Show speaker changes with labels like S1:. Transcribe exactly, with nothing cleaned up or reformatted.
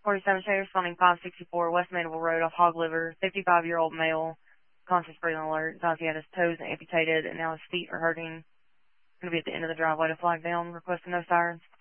S1: forty-seven Shade responding five sixty-four West Mandible Road off Hog Liver, fifty-five-year-old male, conscious breathing alert. Thought he had his toes amputated and now his feet are hurting. Going to be at the end of the driveway to flag down, requesting no sirens.